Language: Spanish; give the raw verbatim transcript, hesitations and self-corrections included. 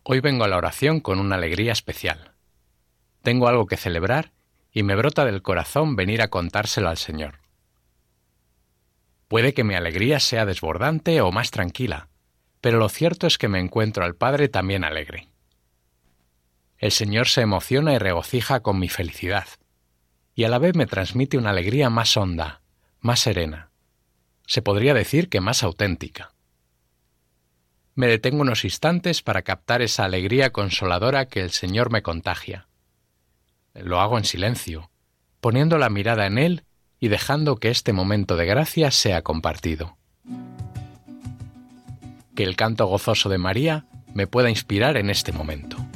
Hoy vengo a la oración con una alegría especial. Tengo algo que celebrar y me brota del corazón venir a contárselo al Señor. Puede que mi alegría sea desbordante o más tranquila, pero lo cierto es que me encuentro al Padre también alegre. El Señor se emociona y regocija con mi felicidad, y a la vez me transmite una alegría más honda, más serena. Se podría decir que más auténtica. Me detengo unos instantes para captar esa alegría consoladora que el Señor me contagia. Lo hago en silencio, poniendo la mirada en Él y dejando que este momento de gracia sea compartido. Que el canto gozoso de María me pueda inspirar en este momento.